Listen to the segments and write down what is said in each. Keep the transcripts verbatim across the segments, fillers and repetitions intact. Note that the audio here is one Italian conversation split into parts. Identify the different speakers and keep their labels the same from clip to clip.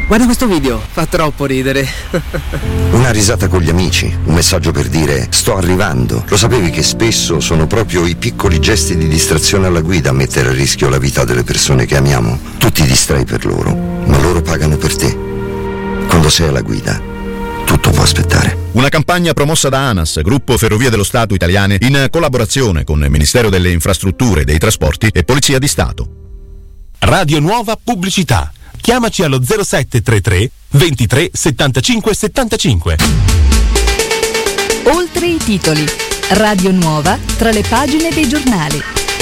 Speaker 1: Guarda questo video, fa troppo ridere.
Speaker 2: Una risata con gli amici, un messaggio per dire sto arrivando. Lo sapevi che spesso sono proprio i piccoli gesti di distrazione alla guida a mettere a rischio la vita delle persone che amiamo? Tu ti distrai per loro, ma loro pagano per te. Quando sei alla guida, tutto può aspettare.
Speaker 3: Una campagna promossa da ANAS, Gruppo Ferrovie dello Stato Italiane, in collaborazione con il Ministero delle Infrastrutture e dei Trasporti e Polizia di Stato.
Speaker 4: Radio Nuova Pubblicità. Chiamaci allo zero sette tre tre ventitré settantacinque settantacinque.
Speaker 5: Oltre i titoli. Radio Nuova tra le pagine dei giornali.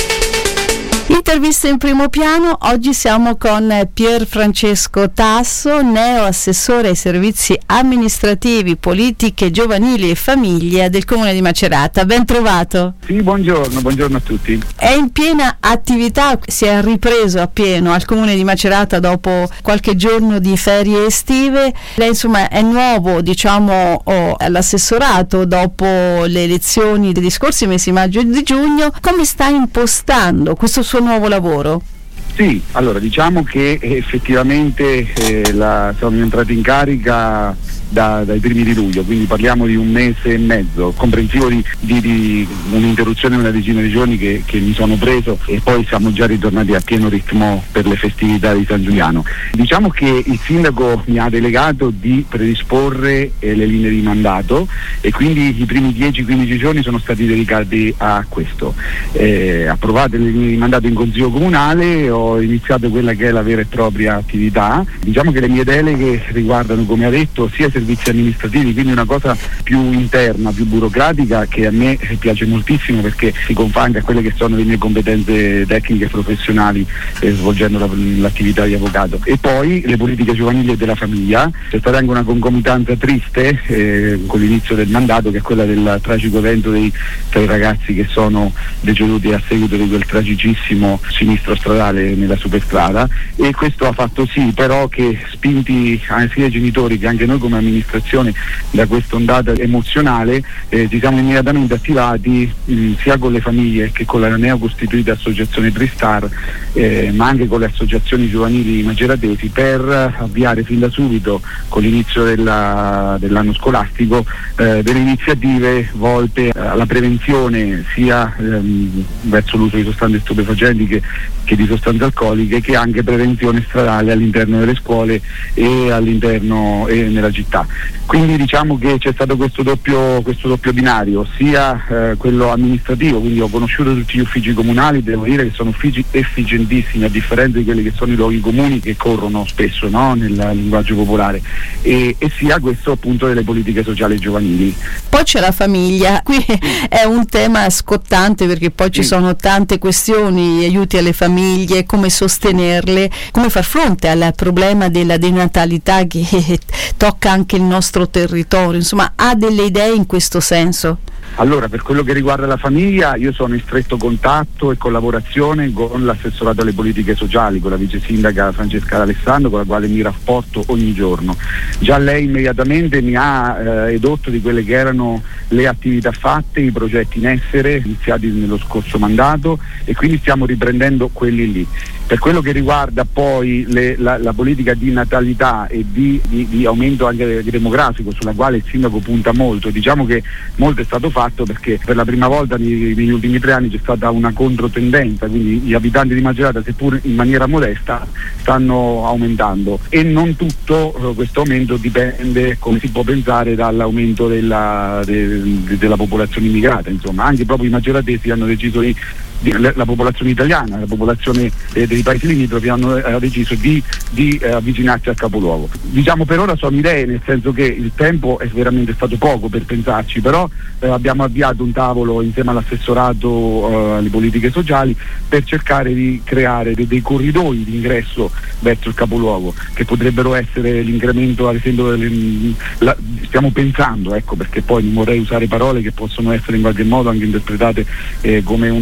Speaker 6: Intervista in primo piano. Oggi siamo con Pier Francesco Tasso, neo assessore ai servizi amministrativi, politiche giovanili e famiglia del Comune di Macerata. Ben trovato.
Speaker 7: Sì, buongiorno, buongiorno a tutti.
Speaker 6: È in piena attività, si è ripreso a pieno al Comune di Macerata dopo qualche giorno di ferie estive. Lei insomma è nuovo, diciamo, oh, all'assessorato dopo le elezioni degli scorsi mesi maggio e di giugno. Come sta impostando questo suo nuovo lavoro?
Speaker 7: Sì, allora diciamo che effettivamente eh, la, siamo entrati in carica da, dai primi di luglio, quindi parliamo di un mese e mezzo, comprensivo di, di, di un'interruzione di una decina di giorni che, che mi sono preso, e poi siamo già ritornati a pieno ritmo per le festività di San Giuliano. Diciamo che il sindaco mi ha delegato di predisporre eh, le linee di mandato, e quindi i primi dieci quindici giorni sono stati dedicati a questo. Eh, approvate le linee di mandato in consiglio comunale, ho iniziato quella che è la vera e propria attività. Diciamo che le mie deleghe riguardano, come ha detto, sia servizi amministrativi, quindi una cosa più interna, più burocratica, che a me piace moltissimo perché si confà anche a quelle che sono le mie competenze tecniche e professionali eh, svolgendo la, l'attività di avvocato. E poi le politiche giovanili e della famiglia. C'è stata anche una concomitanza triste eh, con l'inizio del mandato, che è quella del tragico evento dei tre ragazzi che sono deceduti a seguito di quel tragicissimo sinistro stradale nella superstrada, e questo ha fatto sì però che, spinti sia i genitori che anche noi come amministrazione da questa ondata emozionale, eh, ci siamo immediatamente attivati mh, sia con le famiglie che con la neocostituita associazione Tristar, eh, ma anche con le associazioni giovanili maceratesi, per avviare fin da subito, con l'inizio della, dell'anno scolastico, eh, delle iniziative volte alla prevenzione sia ehm, verso l'uso di sostanze stupefacenti che, che di sostanze alcoliche, che anche prevenzione stradale all'interno delle scuole e all'interno e nella città. Quindi diciamo che c'è stato questo doppio, questo doppio binario, sia eh, quello amministrativo, quindi ho conosciuto tutti gli uffici comunali, devo dire che sono uffici efficientissimi, a differenza di quelli che sono i luoghi comuni che corrono spesso, no? Nel linguaggio popolare, e, e sia questo appunto delle politiche sociali e giovanili.
Speaker 6: Poi c'è la famiglia, qui è un tema scottante perché poi ci sono tante questioni, aiuti alle famiglie, come sostenerle, come far fronte al problema della denatalità che tocca anche il nostro territorio, insomma ha delle idee in questo senso?
Speaker 7: Allora, per quello che riguarda la famiglia, io sono in stretto contatto e collaborazione con l'assessorato alle politiche sociali, con la vice sindaca Francesca D'Alessandro, con la quale mi rapporto ogni giorno. Già lei immediatamente mi ha eh, edotto di quelle che erano le attività fatte, i progetti in essere iniziati nello scorso mandato, e quindi stiamo riprendendo quelli lì. Per quello che riguarda poi le, la, la politica di natalità e di, di, di aumento anche demografico, sulla quale il sindaco punta molto, diciamo che molto è stato fatto, perché per la prima volta nei, negli ultimi tre anni c'è stata una controtendenza, quindi gli abitanti di Macerata, seppur in maniera modesta, stanno aumentando, e non tutto eh, questo aumento dipende, come si può pensare, dall'aumento della, de, de, della popolazione immigrata. Insomma, anche proprio i maceratesi hanno deciso di La, la popolazione italiana, la popolazione eh, dei paesi limitrofi hanno eh, deciso di, di eh, avvicinarsi al capoluogo. Diciamo per ora sono idee, nel senso che il tempo è veramente stato poco per pensarci, però eh, abbiamo avviato un tavolo insieme all'assessorato eh, alle politiche sociali per cercare di creare dei, dei corridoi di ingresso verso il capoluogo, che potrebbero essere l'incremento, ad esempio, delle, la, stiamo pensando, ecco, perché poi non vorrei usare parole che possono essere in qualche modo anche interpretate eh, come una, un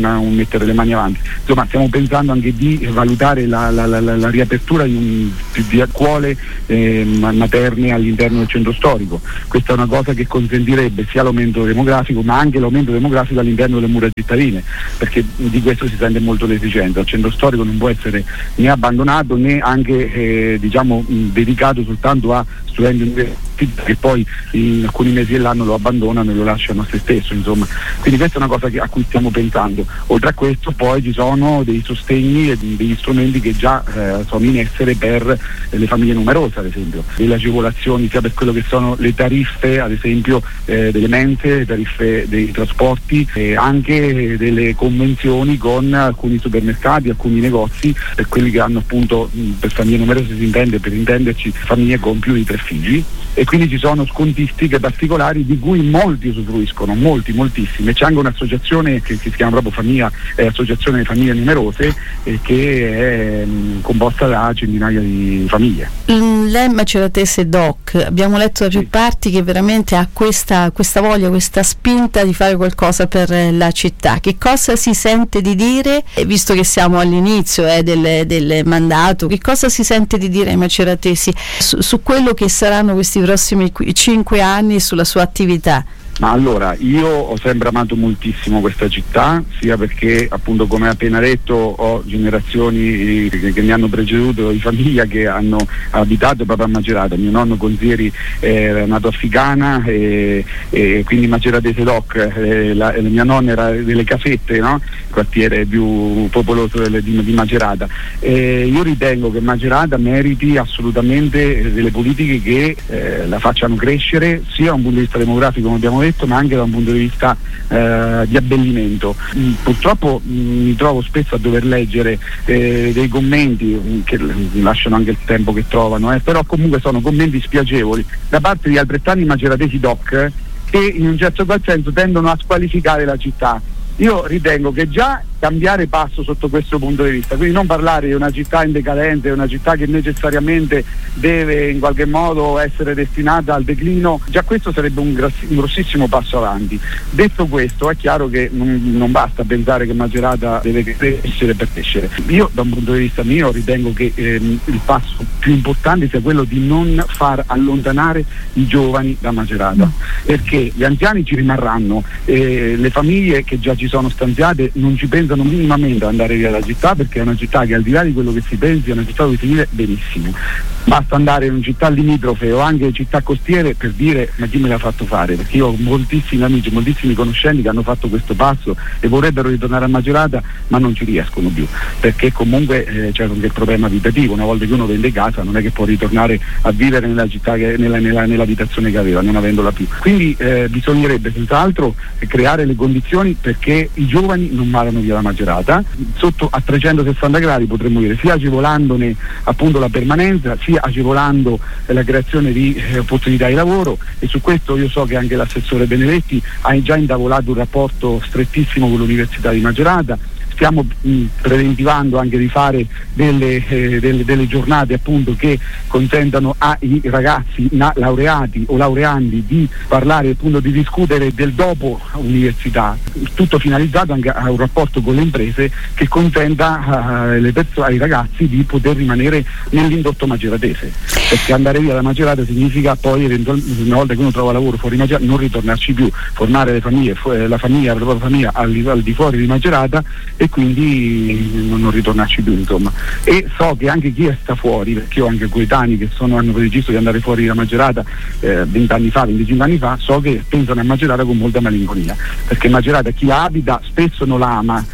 Speaker 7: mettere le mani avanti. Insomma, stiamo pensando anche di valutare la, la, la, la riapertura di, un, di scuole eh, materne all'interno del centro storico. Questa è una cosa che consentirebbe sia l'aumento demografico ma anche l'aumento demografico all'interno delle mura cittadine, perché di questo si sente molto l'esigenza. Il centro storico non può essere né abbandonato né anche eh, diciamo mh, dedicato soltanto a studenti universitari che poi in alcuni mesi dell'anno lo abbandonano e lo lasciano a se stesso, insomma. Quindi questa è una cosa che, a cui stiamo pensando. Oltre a questo poi ci sono dei sostegni e degli strumenti che già eh, sono in essere per eh, le famiglie numerose, ad esempio, delle agevolazioni sia per quello che sono le tariffe, ad esempio eh, delle mense, le tariffe dei trasporti, e anche delle convenzioni con alcuni supermercati, alcuni negozi per quelli che hanno appunto, mh, per famiglie numerose si intende, per intenderci famiglie con più di tre figli. E quindi ci sono scontistiche particolari di cui molti usufruiscono, molti, moltissimi. C'è anche un'associazione che, che si chiama proprio Famiglia, eh, Associazione delle Famiglie Numerose, eh, che è mh, composta da centinaia di famiglie.
Speaker 6: Lei Maceratese Doc, abbiamo letto da più sì. parti che veramente ha questa, questa voglia, questa spinta di fare qualcosa per la città. Che cosa si sente di dire, visto che siamo all'inizio eh, del, del mandato, che cosa si sente di dire ai maceratesi su, su quello che saranno questi prossimi cinque anni, sulla sua attività?
Speaker 7: Ma allora, io ho sempre amato moltissimo questa città, sia perché appunto, come appena detto, ho generazioni che, che mi hanno preceduto di famiglia che hanno abitato proprio a Macerata. Mio nonno Consieri è nato a Ficana e, e quindi Maceratese Doc, e la, e la mia nonna era delle Casette, no? Il quartiere più popoloso delle, di, di Macerata. E io ritengo che Macerata meriti assolutamente delle politiche che eh, la facciano crescere, sia da un punto di vista demografico, come abbiamo detto, ma anche da un punto di vista eh, di abbellimento. Mm, purtroppo mh, mi trovo spesso a dover leggere eh, dei commenti mh, che lasciano anche il tempo che trovano, eh, però comunque sono commenti spiacevoli da parte di altrettanti maceratesi doc eh, che in un certo qual senso tendono a squalificare la città. Io ritengo che già cambiare passo sotto questo punto di vista, quindi non parlare di una città in decadenza, una città che necessariamente deve in qualche modo essere destinata al declino, già questo sarebbe un, grassi, un grossissimo passo avanti. Detto questo, è chiaro che non, non basta pensare che Macerata deve crescere per crescere. Io da un punto di vista mio ritengo che ehm, il passo più importante sia quello di non far allontanare i giovani da Macerata, perché gli anziani ci rimarranno, eh, le famiglie che già ci sono stanziate non ci pensano minimamente ad andare via dalla città, perché è una città che al di là di quello che si pensi è una città dove si vive benissimo. Basta andare in città limitrofe o anche città costiere per dire ma chi me l'ha fatto fare, perché io ho moltissimi amici, moltissimi conoscenti che hanno fatto questo passo e vorrebbero ritornare a Macerata ma non ci riescono più, perché comunque eh, c'è anche il problema abitativo. Una volta che uno vende casa non è che può ritornare a vivere nella città che, nella, nella, nell'abitazione che aveva, non avendola più. Quindi eh, bisognerebbe senz'altro creare le condizioni perché i giovani non vadano via da Macerata. Sotto a trecentosessanta gradi potremmo dire, sia agevolandone appunto la permanenza, sia agevolando la creazione di eh, opportunità di lavoro, e su questo io so che anche l'assessore Benedetti ha già intavolato un rapporto strettissimo con l'Università di Macerata. Stiamo mh, preventivando anche di fare delle, eh, delle, delle giornate appunto che consentano ai ragazzi na- laureati o laureandi di parlare, appunto di discutere del dopo università, tutto finalizzato anche a un rapporto con le imprese che consenta uh, le perso- ai ragazzi di poter rimanere nell'indotto maceratese, perché andare via da Macerata significa poi eventualmente, una volta che uno trova lavoro fuori Macerata, non ritornarci più, formare le famiglie, fu- la famiglia, la propria famiglia al, al di fuori di Macerata e quindi non ritornarci più, insomma. E so che anche chi sta fuori, perché io ho anche coetanei che sono, hanno deciso di andare fuori da Macerata vent'anni eh, fa, venticinque anni fa, so che pensano a Macerata con molta malinconia, perché Macerata chi abita spesso non la ama,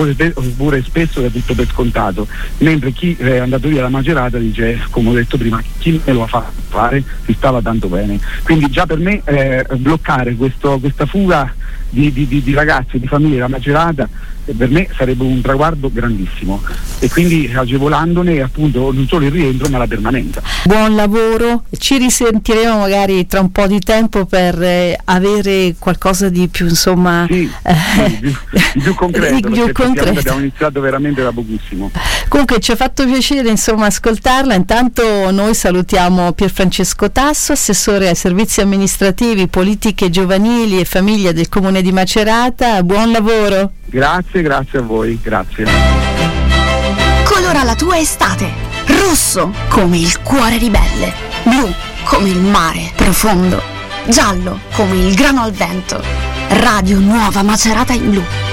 Speaker 7: oppure spesso è tutto per scontato, mentre chi è andato via da Macerata dice, come ho detto prima, chi me lo ha fatto fare, si stava tanto bene. Quindi già per me eh, bloccare questo, questa fuga di, di, di, di ragazzi, di famiglie da Macerata, per me sarebbe un traguardo grandissimo, e quindi agevolandone appunto non solo il rientro ma la permanenza.
Speaker 6: Buon lavoro, ci risentiremo magari tra un po' di tempo per eh, avere qualcosa di più, insomma,
Speaker 7: sì, eh, sì, di, di più concreto,
Speaker 6: di più concreto.
Speaker 7: Abbiamo iniziato veramente da pochissimo.
Speaker 6: Comunque ci ha fatto piacere insomma ascoltarla. Intanto noi salutiamo Pierfrancesco Francesco Tasso, assessore ai servizi amministrativi, politiche giovanili e famiglia del Comune di Macerata. Buon lavoro.
Speaker 7: Grazie, grazie a voi, grazie.
Speaker 8: Colora la tua estate. Rosso come il cuore ribelle, blu come il mare profondo, giallo come il grano al vento. Radio Nuova Macerata in blu.